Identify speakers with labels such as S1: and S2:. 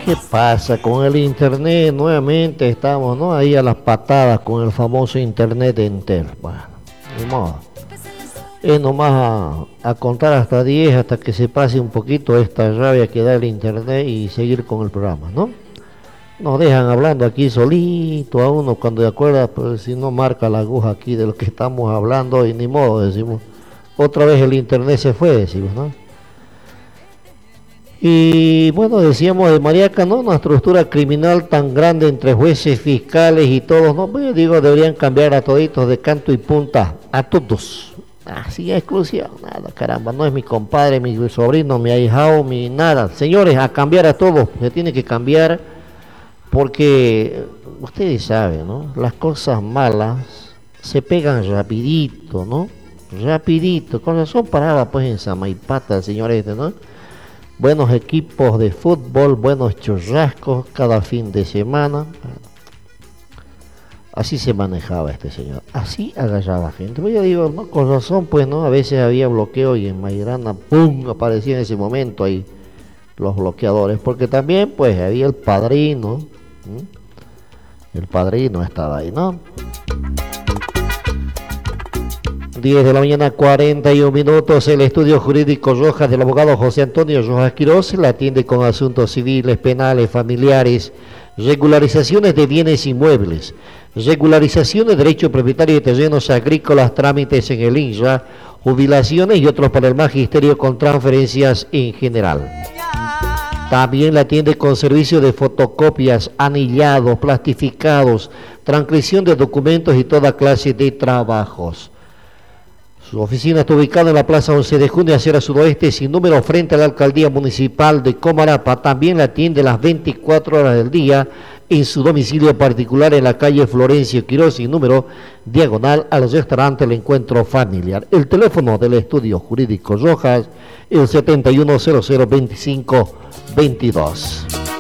S1: ¿Qué pasa con el internet? Nuevamente estamos, ¿no? Ahí a las patadas con el famoso internet de Entel. Bueno, ni modo. Es nomás a contar hasta 10 hasta que se pase un poquito esta rabia que da el internet y seguir con el programa, ¿no? Nos dejan hablando aquí solito a uno cuando de acuerdo, pues si no marca la aguja aquí de lo que estamos hablando y ni modo, decimos. Otra vez el internet se fue, decimos, ¿no? Y bueno, decíamos de Mariaca, ¿no? Una estructura criminal tan grande entre jueces, fiscales y todos, ¿no? Pues yo digo, deberían cambiar a toditos de canto y punta, a todos. Así exclusión, nada, caramba, no es mi compadre, mi sobrino, mi ahijado, mi nada. Señores, a cambiar a todos, se tiene que cambiar porque ustedes saben, ¿no? Las cosas malas se pegan rapidito, ¿no? Rapidito, con razón paraba pues en Samaipata, señores, ¿no? Buenos equipos de fútbol, buenos churrascos cada fin de semana. Así se manejaba este señor, así agarraba gente. Pues yo digo, no, con razón, pues, ¿no? A veces había bloqueo y en Mairana, ¡pum!, aparecía en ese momento ahí los bloqueadores, porque también, pues, había el padrino, ¿sí? El padrino estaba ahí, ¿no? 10 de la mañana, 41 minutos, el estudio jurídico Rojas del abogado José Antonio Rojas Quirós la atiende con asuntos civiles, penales, familiares, regularizaciones de bienes inmuebles, regularización de derecho propietario de terrenos agrícolas, trámites en el INRA, jubilaciones y otros para el magisterio con transferencias en general. También la atiende con servicio de fotocopias, anillados, plastificados, transcripción de documentos y toda clase de trabajos. Su oficina está ubicada en la Plaza 11 de Junio, acera sudoeste, sin número, frente a la Alcaldía Municipal de Comarapa. También la atiende las 24 horas del día en su domicilio particular en la calle Florencio Quirós, sin número, diagonal al restaurante El Encuentro Familiar. El teléfono del estudio jurídico Rojas, el 71002522.